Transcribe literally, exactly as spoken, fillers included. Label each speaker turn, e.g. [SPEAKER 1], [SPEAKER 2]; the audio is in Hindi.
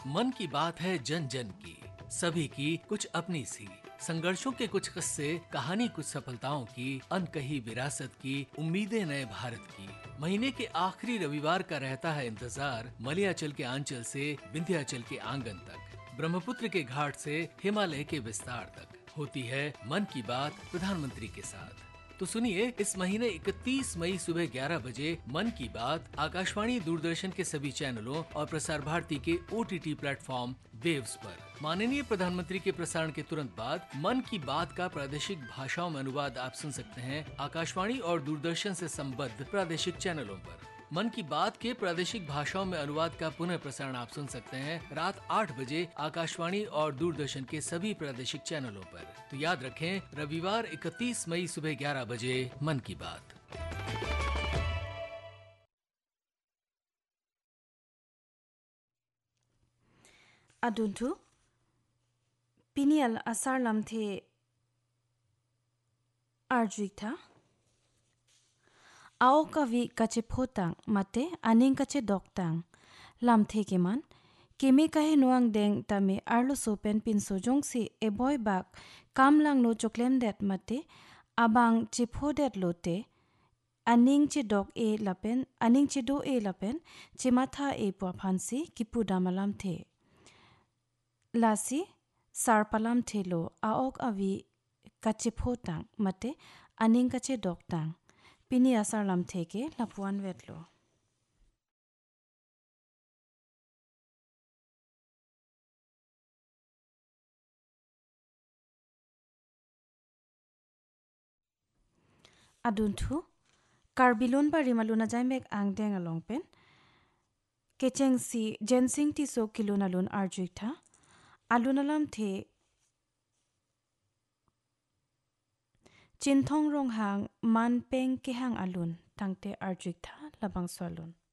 [SPEAKER 1] मन की बात है जन जन की, सभी की कुछ अपनी सी, संघर्षों के कुछ किस्से, कहानी कुछ सफलताओं की, अनकही विरासत की, उम्मीदें नए भारत की। महीने के आखिरी रविवार का रहता है इंतजार, मलयाचल के आंचल से विंध्याचल के आंगन तक, ब्रह्मपुत्र के घाट से हिमालय के विस्तार तक होती है मन की बात प्रधानमंत्री के साथ। तो सुनिए, इस महीने इकतीस मई सुबह ग्यारह बजे मन की बात आकाशवाणी दूरदर्शन के सभी चैनलों और प्रसार भारती के ओटीटी प्लेटफॉर्म वेव्स पर। माननीय प्रधानमंत्री के प्रसारण के तुरंत बाद मन की बात का प्रादेशिक भाषाओं में अनुवाद आप सुन सकते हैं आकाशवाणी और दूरदर्शन से संबद्ध प्रादेशिक चैनलों पर। मन की बात के प्रादेशिक भाषाओं में अनुवाद का पुनः प्रसारण आप सुन सकते हैं रात आठ बजे आकाशवाणी और दूरदर्शन के सभी प्रादेशिक चैनलों पर। तो याद रखें, रविवार इकतीस मई सुबह ग्यारह बजे मन की बात।
[SPEAKER 2] Aduntu Pinial asar lamthe arjuita Ao kavi kache photang mate aning kache doktang lamthe keman keme kahe nuang deng tame arlo sopen pin sojong si e boy bak kam lang no choklem det mate abang che phodet lote aning che dok e lapen aning che do e lapen che matha e por phansi kipu damalam the Lasi sarpalam thelo aok avi kache photang mate aning kache doktang pini asarlam theke lapuan vetlo Aduntu karbilon ba rimaluna jaimek angdeng alongpen kecheng si jensing ti so kilonalun arjuitha alunalam the Chinthong rong hang man peng ke hang alun tangte arjuitha labang swalun